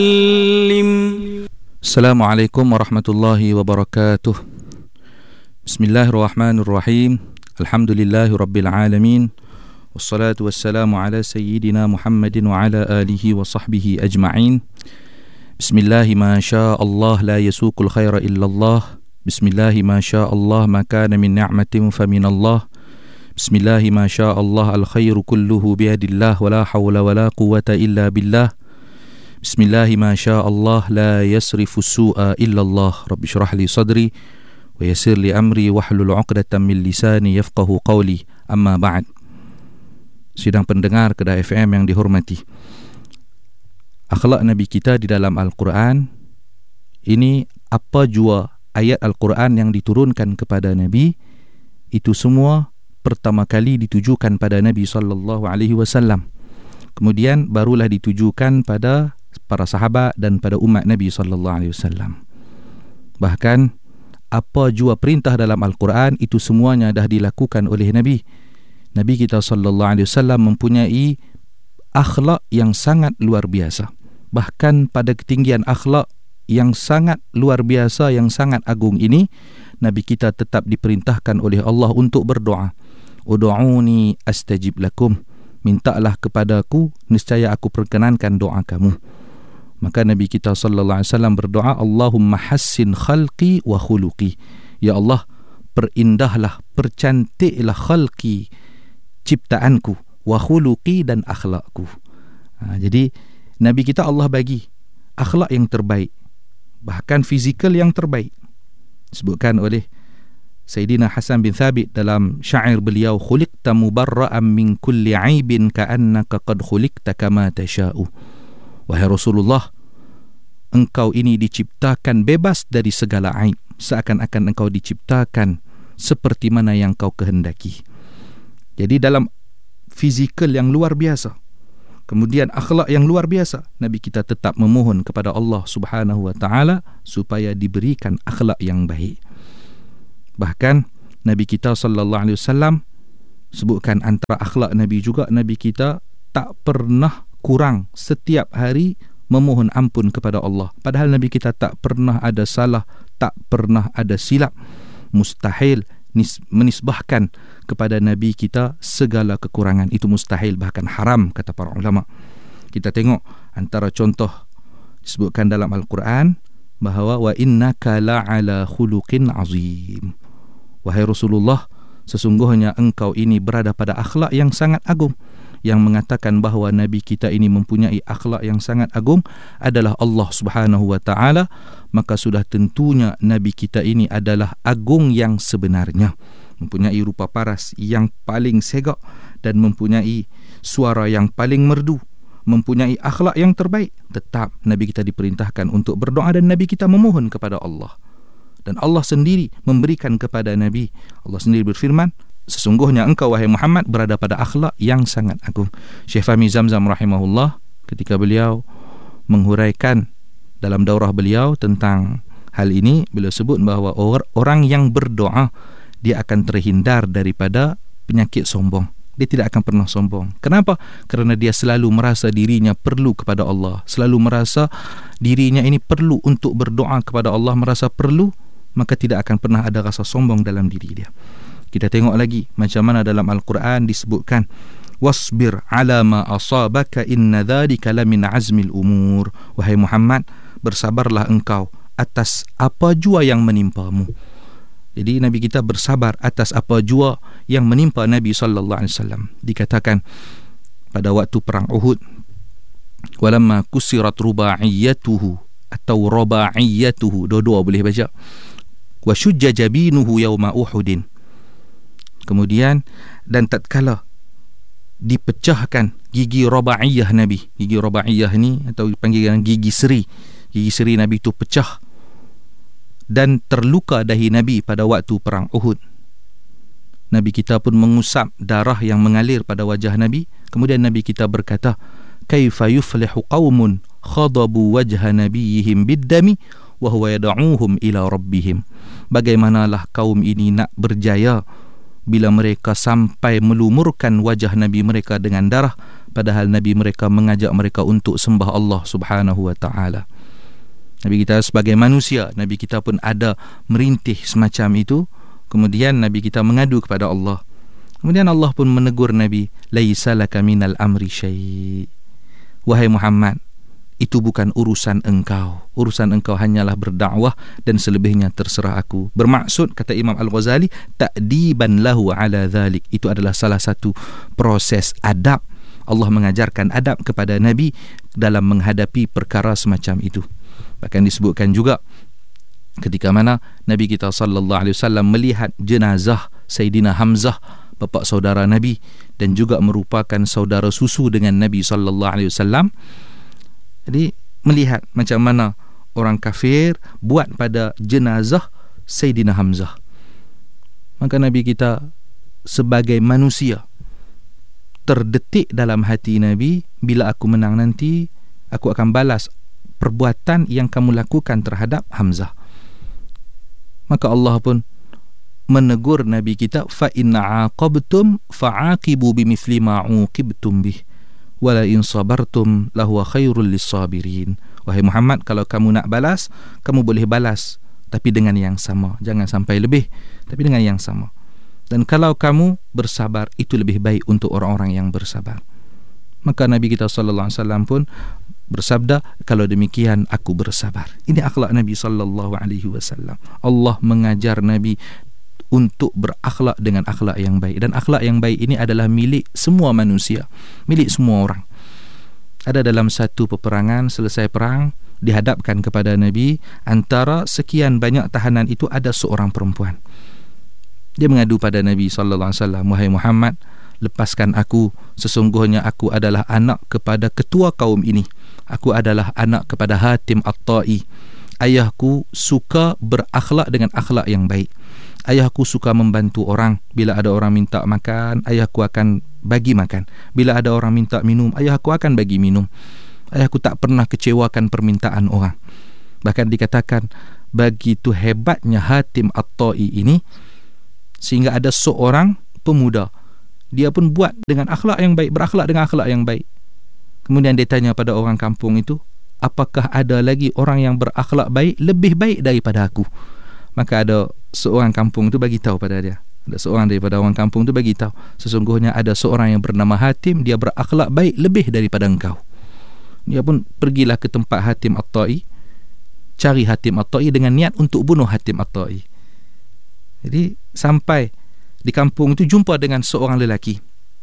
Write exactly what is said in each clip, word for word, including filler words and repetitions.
Assalamualaikum warahmatullahi wabarakatuh. Bismillahirrahmanirrahim. Alhamdulillahi rabbil alamin. Wassalatu wassalamu ala sayyidina Muhammadin wa ala alihi wa sahbihi ajma'in. Bismillahi ma syaa Allah la yasuqul khaira illallah. Bismillahi ma syaa Allah ma kana min ni'matin fa min Allah. Bismillahi ma syaa Allah al khairu kulluhu biyadillah wa la hawla wa la quwwata illa billah. Bismillahi ma syaa Allah la yasrifu su'a illallah. Rabbi syrah li sadri wa yassir li amri wahlul 'uqdatam min lisani yafqahu qawli. Amma ba'd. Sidang pendengar Kedah F M yang dihormati, akhlak Nabi kita di dalam Al-Quran ini, apa jua ayat Al-Quran yang diturunkan kepada Nabi, itu semua pertama kali ditujukan pada Nabi sallallahu alaihi wasallam. Kemudian barulah ditujukan pada para sahabat dan pada umat Nabi sallallahu alaihi wasallam. Bahkan apa jua perintah dalam Al-Quran itu semuanya dah dilakukan oleh Nabi. Nabi kita sallallahu alaihi wasallam mempunyai akhlak yang sangat luar biasa. Bahkan pada ketinggian akhlak yang sangat luar biasa, yang sangat agung ini, Nabi kita tetap diperintahkan oleh Allah untuk berdoa. Ud'uni astajib lakum. Mintalah kepadaku, niscaya aku perkenankan doa kamu. Maka Nabi kita sallallahu alaihi wasallam berdoa, Allahumma hassin khalqi wa khuluqi. Ya Allah, perindahlah, percantiklah khalqi, ciptaanku, wa khuluqi, dan akhlakku. Ha, jadi Nabi kita Allah bagi akhlak yang terbaik, bahkan fizikal yang terbaik. Disebutkan oleh Sayyidina Hasan bin Thabit dalam syair beliau, khuliqta mubarra'an min kulli aibin ka'annaka qad khuliqta kama tasha'u. Wahai Rasulullah, engkau ini diciptakan bebas dari segala aib, seakan-akan engkau diciptakan seperti mana yang kau kehendaki. Jadi dalam fizikal yang luar biasa, kemudian akhlak yang luar biasa, Nabi kita tetap memohon kepada Allah Subhanahu wa taala supaya diberikan akhlak yang baik. Bahkan Nabi kita sallallahu alaihi wasallam sebutkan antara akhlak Nabi juga, Nabi kita tak pernah kurang setiap hari memohon ampun kepada Allah. Padahal Nabi kita tak pernah ada salah, tak pernah ada silap. Mustahil menisbahkan kepada Nabi kita segala kekurangan. Itu mustahil, bahkan haram, kata para ulama. Kita tengok antara contoh disebutkan dalam Al-Quran bahawa wa innaka la'ala khuluqin azim. Wahai Rasulullah, sesungguhnya engkau ini berada pada akhlak yang sangat agung. Yang mengatakan bahawa Nabi kita ini mempunyai akhlak yang sangat agung adalah Allah Subhanahu wa taala, maka sudah tentunya Nabi kita ini adalah agung yang sebenarnya, mempunyai rupa paras yang paling segak dan mempunyai suara yang paling merdu, mempunyai akhlak yang terbaik. Tetap Nabi kita diperintahkan untuk berdoa dan Nabi kita memohon kepada Allah. Dan Allah sendiri memberikan kepada Nabi. Allah sendiri berfirman, sesungguhnya engkau wahai Muhammad berada pada akhlak yang sangat agung. Syekh Fahmi Zamzam rahimahullah, ketika beliau menghuraikan dalam daurah beliau tentang hal ini, beliau sebut bahawa orang yang berdoa, dia akan terhindar daripada penyakit sombong. Dia tidak akan pernah sombong. Kenapa? Kerana dia selalu merasa dirinya perlu kepada Allah, selalu merasa dirinya ini perlu untuk berdoa kepada Allah, merasa perlu, maka tidak akan pernah ada rasa sombong dalam diri dia. Kita tengok lagi macam mana dalam Al-Quran disebutkan, wasbir ala ma asabaka inna dhalika lamin azmil umur. Wahai Muhammad, bersabarlah engkau atas apa jua yang menimpamu. Jadi Nabi kita bersabar atas apa jua yang menimpa Nabi sallallahu alaihi wasallam. Dikatakan pada waktu perang Uhud, walamma kusirat rubaiyatuhu atau rubaiyatuhu, dua-dua boleh baca, wa shujja jabinuhu yawma Uhudin. Kemudian, dan tatkala dipecahkan gigi rubaiyah Nabi, gigi rubaiyah ni atau dipanggil gigi seri, gigi seri Nabi itu pecah dan terluka dahi Nabi pada waktu perang Uhud. Nabi kita pun mengusap darah yang mengalir pada wajah Nabi. Kemudian Nabi kita berkata, kaifa yuflihu qaumun khadabu wajha nabiyihim biddami wa huwa yad'uuhum ila rabbihim. Bagaimanalah kaum ini nak berjaya bila mereka sampai melumurkan wajah Nabi mereka dengan darah, padahal Nabi mereka mengajak mereka untuk sembah Allah Subhanahu wa taala. Nabi kita sebagai manusia, Nabi kita pun ada merintih semacam itu. Kemudian Nabi kita mengadu kepada Allah. Kemudian Allah pun menegur Nabi, laisa laka minal amri syai'. Wahai Muhammad, itu bukan urusan engkau. Urusan engkau hanyalah berdakwah dan selebihnya terserah aku. Bermaksud, kata Imam Al-Ghazali, ta'diban lahu ala dhalik. Itu adalah salah satu proses adab. Allah mengajarkan adab kepada Nabi dalam menghadapi perkara semacam itu. Bahkan disebutkan juga ketika mana Nabi kita sallallahu alaihi wasallam melihat jenazah Sayyidina Hamzah, bapa saudara Nabi dan juga merupakan saudara susu dengan Nabi sallallahu alaihi wasallam. Jadi melihat macam mana orang kafir buat pada jenazah Sayyidina Hamzah. Maka Nabi kita sebagai manusia terdetik dalam hati Nabi, bila aku menang nanti aku akan balas perbuatan yang kamu lakukan terhadap Hamzah. Maka Allah pun menegur Nabi kita, fa inna aqabtum fa'aqibu bimithli ma uqibtum bih wala in sabartum lahu khairul lis-sabirin. Wahai Muhammad, kalau kamu nak balas, kamu boleh balas tapi dengan yang sama, jangan sampai lebih, tapi dengan yang sama. Dan kalau kamu bersabar, itu lebih baik untuk orang-orang yang bersabar. Maka Nabi kita sallallahu alaihi wasallam pun bersabda, kalau demikian aku bersabar. Ini akhlak Nabi sallallahu alaihi wasallam. Allah mengajar Nabi untuk berakhlak dengan akhlak yang baik, dan akhlak yang baik ini adalah milik semua manusia, milik semua orang. Ada dalam satu peperangan, selesai perang, dihadapkan kepada Nabi, antara sekian banyak tahanan itu ada seorang perempuan. Dia mengadu pada Nabi sallallahu alaihi wasallam, wahai Muhammad, lepaskan aku, sesungguhnya aku adalah anak kepada ketua kaum ini. Aku adalah anak kepada Hatim At-Ta'i. Ayahku suka berakhlak dengan akhlak yang baik. Ayahku suka membantu orang. Bila ada orang minta makan, ayahku akan bagi makan. Bila ada orang minta minum, ayahku akan bagi minum. Ayahku tak pernah kecewakan permintaan orang. Bahkan dikatakan, begitu hebatnya Hatim At-Ta'i ini, sehingga ada seorang pemuda, dia pun buat dengan akhlak yang baik, berakhlak dengan akhlak yang baik. Kemudian dia tanya pada orang kampung itu, apakah ada lagi orang yang berakhlak baik, lebih baik daripada aku? Maka ada seorang kampung itu bagi tahu pada dia, ada seorang daripada orang kampung itu bagi tahu, sesungguhnya ada seorang yang bernama Hatim, dia berakhlak baik lebih daripada engkau. Dia pun pergilah ke tempat Hatim At-Ta'i, cari Hatim At-Ta'i dengan niat untuk bunuh Hatim At-Ta'i. Jadi sampai di kampung itu jumpa dengan seorang lelaki.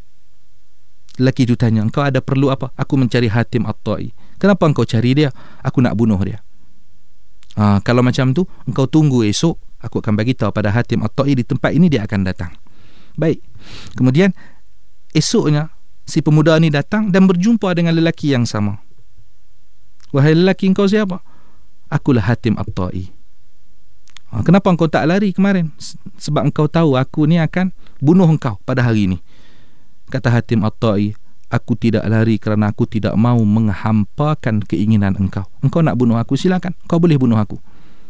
Lelaki itu tanya, engkau ada perlu apa? Aku mencari Hatim At-Ta'i. Kenapa engkau cari dia? Aku nak bunuh dia. Ha, kalau macam tu, engkau tunggu esok, aku akan bagi tahu pada Hatim At-Ta'i di tempat ini dia akan datang. Baik. Kemudian esoknya si pemuda ni datang dan berjumpa dengan lelaki yang sama. Wahai lelaki, engkau siapa? Akulah Hatim At-Ta'i. Ha, kenapa engkau tak lari kemarin? Sebab engkau tahu aku ni akan bunuh engkau pada hari ini. Kata Hatim At-Ta'i, aku tidak lari kerana aku tidak mahu menghampakan keinginan engkau. Engkau nak bunuh aku, silakan, engkau boleh bunuh aku.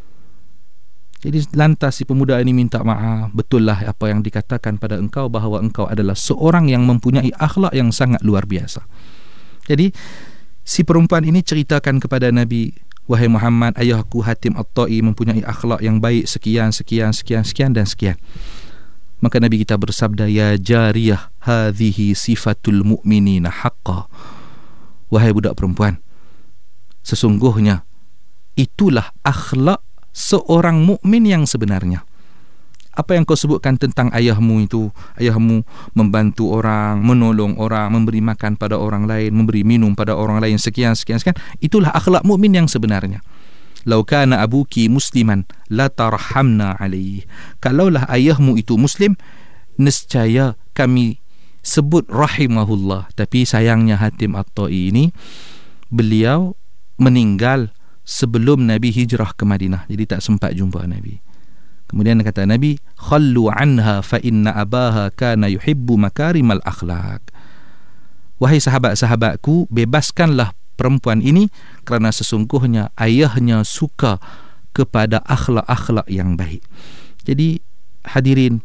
Jadi lantas si pemuda ini minta maaf, betullah apa yang dikatakan pada engkau, bahawa engkau adalah seorang yang mempunyai akhlak yang sangat luar biasa. Jadi si perempuan ini ceritakan kepada Nabi, wahai Muhammad, ayahku Hatim At-Ta'i mempunyai akhlak yang baik sekian, sekian, sekian, sekian dan sekian. Maka Nabi kita bersabda, ya jariyah, hadhihi sifatul mu'minina haqqa. Wahai budak perempuan, sesungguhnya itulah akhlak seorang mukmin yang sebenarnya. Apa yang kau sebutkan tentang ayahmu itu, ayahmu membantu orang, menolong orang, memberi makan pada orang lain, memberi minum pada orang lain, sekian, sekian, sekian, itulah akhlak mukmin yang sebenarnya. Lau kana abuki musliman la tarhamna alaihi. Kalaulah ayahmu itu muslim, nescaya kami sebut rahimahullah. Tapi sayangnya Hatim At-Ta'i ini, beliau meninggal sebelum Nabi hijrah ke Madinah, jadi tak sempat jumpa Nabi. Kemudian kata Nabi, khallu anha fa inna abaha kana yuhibbu makarimal akhlaq. Wahai sahabat-sahabatku, bebaskanlah perempuan ini kerana sesungguhnya ayahnya suka kepada akhlak-akhlak yang baik. Jadi hadirin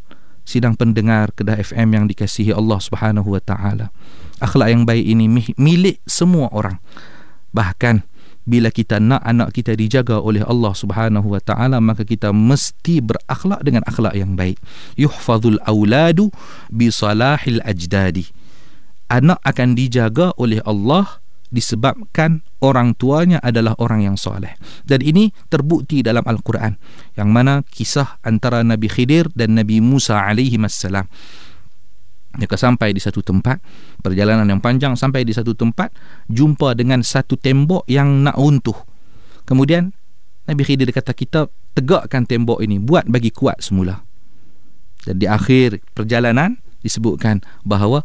sidang pendengar Kedah F M yang dikasihi Allah Subhanahu wa taala, akhlak yang baik ini milik semua orang. Bahkan bila kita nak anak kita dijaga oleh Allah Subhanahu wa taala, maka kita mesti berakhlak dengan akhlak yang baik. Yuhfazul auladu bi salahil ajdadi. Anak akan dijaga oleh Allah disebabkan orang tuanya adalah orang yang soleh. Dan ini terbukti dalam Al-Quran, yang mana kisah antara Nabi Khidir dan Nabi Musa alaihi wassalam. Mereka sampai di satu tempat, perjalanan yang panjang, sampai di satu tempat, jumpa dengan satu tembok yang nak runtuh. Kemudian Nabi Khidir kata, kita tegakkan tembok ini, buat bagi kuat semula. Dan di akhir perjalanan disebutkan bahawa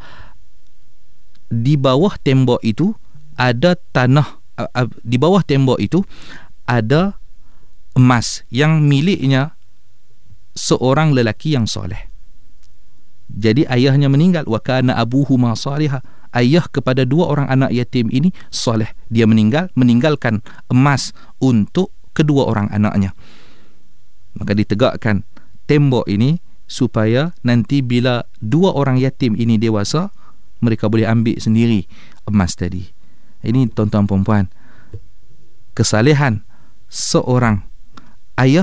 di bawah tembok itu ada tanah, di bawah tembok itu ada emas yang miliknya seorang lelaki yang soleh. Jadi ayahnya meninggal, wa kana abuhuma salihah. Ayah kepada dua orang anak yatim ini soleh. Dia meninggal, meninggalkan emas untuk kedua orang anaknya. Maka ditegakkan tembok ini supaya nanti bila dua orang yatim ini dewasa, mereka boleh ambil sendiri emas tadi. Ini tuan-tuan perempuan, kesalehan seorang ayah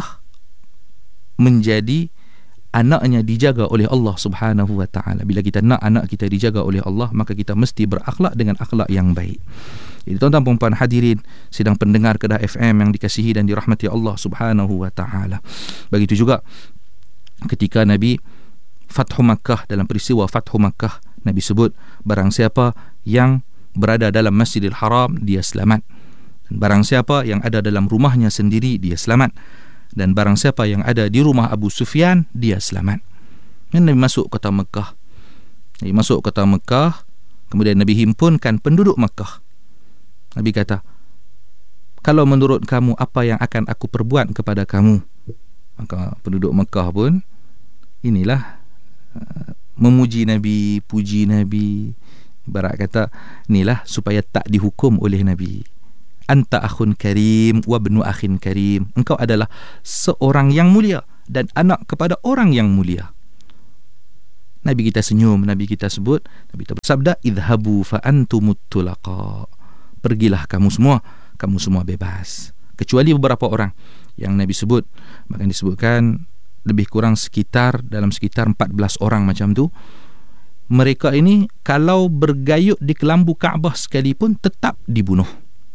menjadi anaknya dijaga oleh Allah Subhanahu wa taala. Bila kita nak anak kita dijaga oleh Allah, maka kita mesti berakhlak dengan akhlak yang baik. Jadi tuan-tuan perempuan hadirin sidang pendengar Kedah F M yang dikasihi dan dirahmati Allah Subhanahu wa taala. Begitu juga ketika Nabi Fathu Makkah, dalam peristiwa Fathu Makkah, Nabi sebut barang siapa yang berada dalam Masjidil Haram, dia selamat. Dan barang siapa yang ada dalam rumahnya sendiri, dia selamat. Dan barang siapa yang ada di rumah Abu Sufyan, dia selamat. Dan Nabi masuk kota Mekah. Nabi masuk kota Mekah, kemudian Nabi himpunkan penduduk Mekah. Nabi kata, kalau menurut kamu apa yang akan aku perbuat kepada kamu? Maka penduduk Mekah pun inilah uh, memuji Nabi, puji Nabi. Ibarat kata, inilah supaya tak dihukum oleh Nabi. Anta akhun karim wa ibnu akhin karim. Engkau adalah seorang yang mulia dan anak kepada orang yang mulia. Nabi kita senyum, Nabi kita sebut, Nabi kita bersabda, idhabu fa antumut tulaqa. Pergilah kamu semua, kamu semua bebas. Kecuali beberapa orang yang Nabi sebut. Maka disebutkan lebih kurang sekitar, dalam sekitar empat belas orang macam tu. Mereka ini kalau bergayut di kelambu Kaabah sekalipun tetap dibunuh.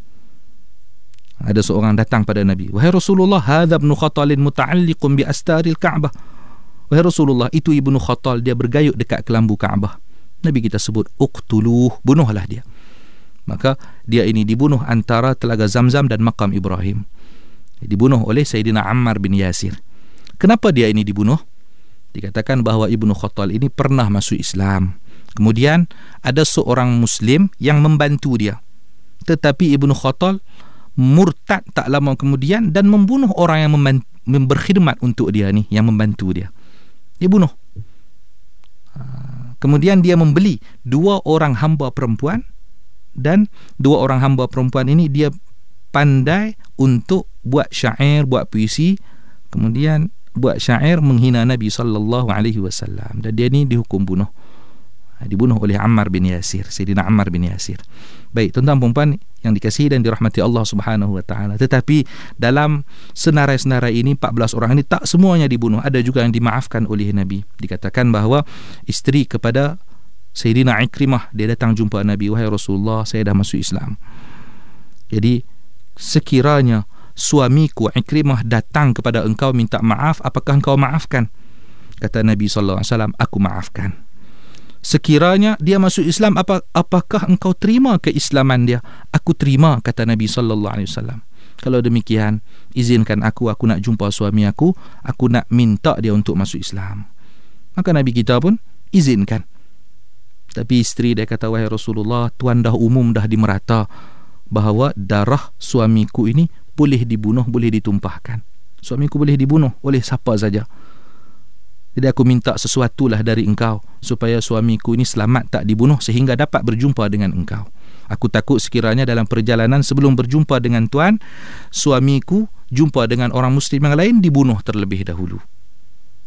Ada seorang datang pada Nabi, wahai Rasulullah, hadza ibnu Khatalin muta'alliqun bi astaril Kaabah. Wahai Rasulullah, itu ibnu Khatal, dia bergayut dekat kelambu Kaabah. Nabi kita sebut, uqtuluh, bunuhlah dia. Maka dia ini dibunuh antara Telaga Zamzam dan Maqam Ibrahim. Dibunuh oleh Sayyidina Ammar bin Yasir. Kenapa dia ini dibunuh? Dikatakan bahawa Ibnu Khatal ini pernah masuk Islam. Kemudian ada seorang Muslim yang membantu dia. Tetapi Ibnu Khatal murtad tak lama kemudian dan membunuh orang yang memban- berkhidmat untuk dia ni, yang membantu dia. Dia bunuh. Kemudian dia membeli dua orang hamba perempuan, dan dua orang hamba perempuan ini dia pandai untuk buat syair, buat puisi, kemudian buat syair menghina Nabi sallallahu alaihi wasallam, dan dia ni dihukum bunuh. Dibunuh oleh Ammar bin Yasir, Sayyidina Ammar bin Yasir. Baik, tuan-tuan perempuan yang dikasihi dan dirahmati Allah Subhanahu wa taala. Tetapi dalam senarai-senarai ini empat belas orang ini tak semuanya dibunuh, ada juga yang dimaafkan oleh Nabi. Dikatakan bahawa isteri kepada Sayyidina Ikrimah, dia datang jumpa Nabi, wahai Rasulullah, saya dah masuk Islam. Jadi sekiranya suamiku Ikrimah datang kepada engkau minta maaf, apakah engkau maafkan? Kata Nabi sallallahu alaihi wasallam, aku maafkan. Sekiranya dia masuk Islam, apa, apakah engkau terima keislaman dia? Aku terima, kata Nabi sallallahu alaihi wasallam. Kalau demikian, izinkan aku, aku nak jumpa suami aku, aku nak minta dia untuk masuk Islam. Maka Nabi kita pun izinkan. Tapi isteri dia kata, wahai Rasulullah, tuan dah umum, dah dimerata bahawa darah suamiku ini boleh dibunuh, boleh ditumpahkan. Suamiku boleh dibunuh oleh siapa saja. Jadi aku minta sesuatulah dari engkau supaya suamiku ini selamat, tak dibunuh, sehingga dapat berjumpa dengan engkau. Aku takut sekiranya dalam perjalanan sebelum berjumpa dengan tuan, suamiku jumpa dengan orang Muslim yang lain, dibunuh terlebih dahulu.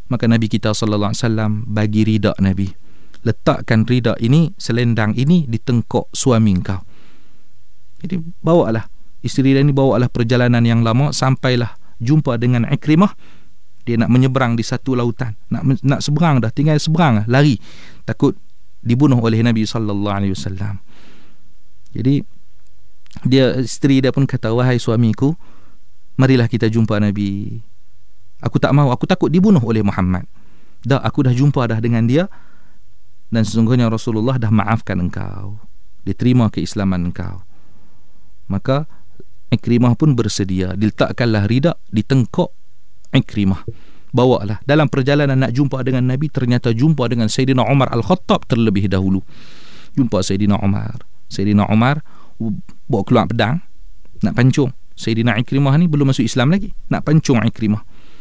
Maka Nabi kita sallallahu alaihi wasallam bagi rida Nabi. Letakkan rida ini, selendang ini di tengkok suami engkau. Jadi bawalah isteri dia ni, bawalah perjalanan yang lama sampailah jumpa dengan Ikrimah. Dia nak menyeberang di satu lautan, nak nak seberang dah, tinggal seberang, lari, takut dibunuh oleh Nabi sallallahu alaihi wasallam. Jadi dia, isteri dia pun kata, wahai suamiku, marilah kita jumpa Nabi. Aku tak mahu, aku takut dibunuh oleh Muhammad. Dah, aku dah jumpa dah dengan dia, dan sesungguhnya Rasulullah dah maafkan engkau, dia terima keislaman engkau. Maka Ikrimah pun bersedia. Diletakkanlah rida di tengkok Ikrimah. Bawalah. Dalam perjalanan nak jumpa dengan Nabi, ternyata jumpa dengan Sayyidina Umar Al-Khattab terlebih dahulu. Jumpa Sayyidina Umar. Sayyidina Umar bawa keluar pedang, nak pancung Sayyidina Ikrimah ni, belum masuk Islam lagi, nak pancung Ikrimah.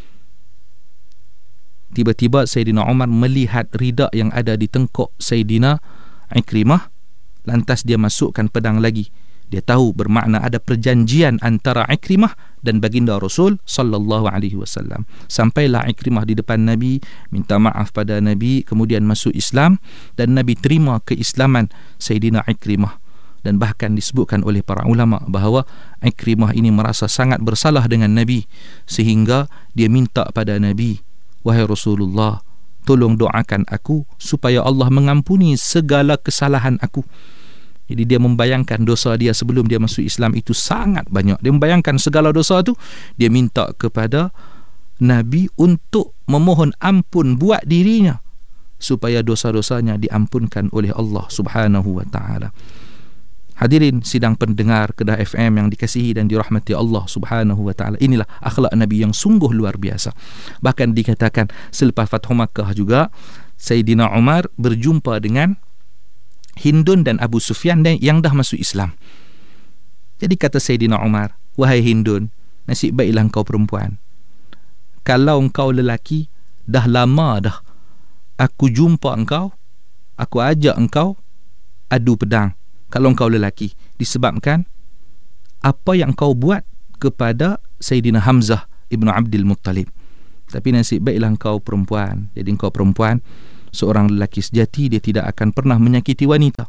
Tiba-tiba Sayyidina Umar melihat rida yang ada di tengkok Sayyidina Ikrimah, lantas dia masukkan pedang lagi. Dia tahu bermakna ada perjanjian antara Ikrimah dan baginda Rasul sallallahu alaihi wasallam. Sampailah Ikrimah di depan Nabi, minta maaf pada Nabi, kemudian masuk Islam, dan Nabi terima keislaman Sayyidina Ikrimah. Dan bahkan disebutkan oleh para ulama bahawa Ikrimah ini merasa sangat bersalah dengan Nabi, sehingga dia minta pada Nabi, wahai Rasulullah, tolong doakan aku supaya Allah mengampuni segala kesalahan aku. Jadi dia membayangkan dosa dia sebelum dia masuk Islam itu sangat banyak. Dia membayangkan segala dosa tu, dia minta kepada Nabi untuk memohon ampun buat dirinya supaya dosa-dosanya diampunkan oleh Allah Subhanahu wa taala. Hadirin sidang pendengar Kedah F M yang dikasihi dan dirahmati Allah Subhanahu wa taala, inilah akhlak Nabi yang sungguh luar biasa. Bahkan dikatakan selepas Fathu Makkah juga, Sayyidina Umar berjumpa dengan Hindun dan Abu Sufyan yang dah masuk Islam. Jadi kata Sayyidina Umar, wahai Hindun, nasib baiklah engkau perempuan. Kalau engkau lelaki, dah lama dah aku jumpa engkau, aku ajak engkau adu pedang. Kalau engkau lelaki, disebabkan apa yang engkau buat kepada Sayyidina Hamzah ibnu Abdul Muttalib. Tapi nasib baiklah engkau perempuan. Jadi engkau perempuan, seorang lelaki sejati dia tidak akan pernah menyakiti wanita.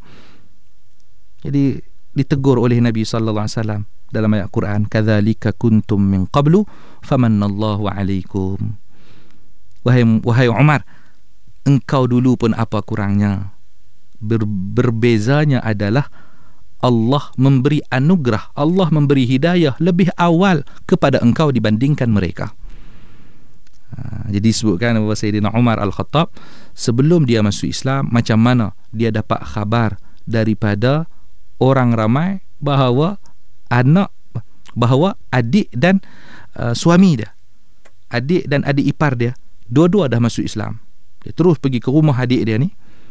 Jadi ditegur oleh Nabi sallallahu alaihi wasallam dalam ayat Quran, kadzalika kuntum min qablu famanallahu alaikum. Wahai wahai Umar, engkau dulu pun apa kurangnya. Ber, berbezanya adalah Allah memberi anugerah, Allah memberi hidayah lebih awal kepada engkau dibandingkan mereka. Ha, jadi disebutkan bahawa Sayyidina Umar Al-Khattab sebelum dia masuk Islam, macam mana dia dapat khabar daripada orang ramai bahawa anak, bahawa adik dan uh, suami dia, adik dan adik ipar dia, dua-dua dah masuk Islam. Dia terus pergi ke rumah adik dia ni.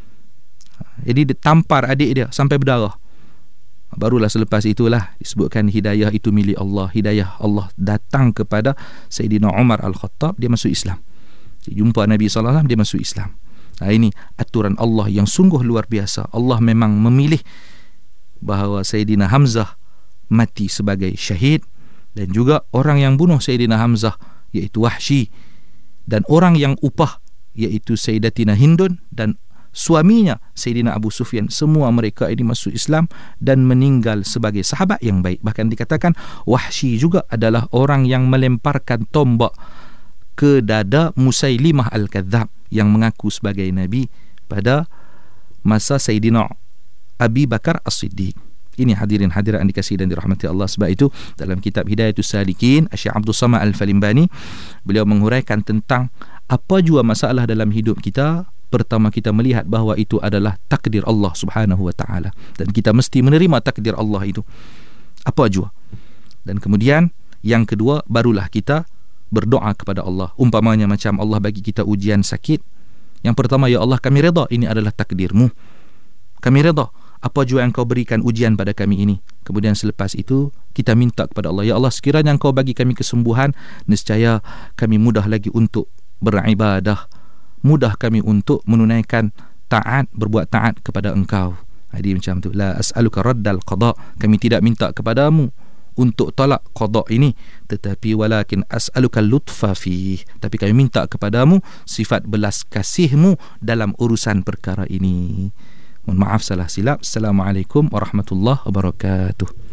Jadi dia tampar adik dia sampai berdarah. Barulah selepas itulah disebutkan hidayah itu milik Allah. Hidayah Allah datang kepada Sayyidina Umar Al-Khattab, dia masuk Islam. Dia jumpa Nabi sallallahu alaihi wasallam, dia masuk Islam. Nah, ini aturan Allah yang sungguh luar biasa. Allah memang memilih bahawa Sayyidina Hamzah mati sebagai syahid, dan juga orang yang bunuh Sayyidina Hamzah iaitu Wahsy, dan orang yang upah iaitu Sayyidatina Hindun dan suaminya Sayyidina Abu Sufyan, semua mereka ini masuk Islam dan meninggal sebagai sahabat yang baik. Bahkan dikatakan Wahsy juga adalah orang yang melemparkan tombak ke dada Musailimah Al-Kadzab yang mengaku sebagai Nabi pada masa Sayyidina Abi Bakar As-Siddiq. Ini hadirin hadirat yang dikasihi dan dirahmati Allah. Sebab itu dalam kitab Hidayatus Salikin, Syekh Abdul Samad Al-Falimbani, beliau menguraikan tentang apa jua masalah dalam hidup kita. Pertama, kita melihat bahawa itu adalah takdir Allah Subhanahu wa taala, dan kita mesti menerima takdir Allah itu apa jua. Dan kemudian yang kedua, barulah kita berdoa kepada Allah. Umpamanya macam Allah bagi kita ujian sakit, yang pertama, ya Allah, kami redha ini adalah takdir-Mu. Kami redha apa jua yang Kau berikan ujian pada kami ini. Kemudian selepas itu kita minta kepada Allah, ya Allah, sekiranya Kau bagi kami kesembuhan, nescaya kami mudah lagi untuk beribadah, mudah kami untuk menunaikan taat, berbuat taat kepada Engkau. Jadi macam tu, la as'aluka raddal qada, kami tidak minta kepadamu untuk tolak qada ini, tetapi walakin as'aluka lutfa fi, tapi kami minta kepadamu sifat belas kasihmu dalam urusan perkara ini. Mohon maaf salah silap. Assalamualaikum warahmatullahi wabarakatuh.